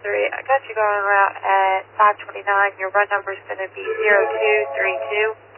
I got you going out at 529. Your run number is going to be 0232.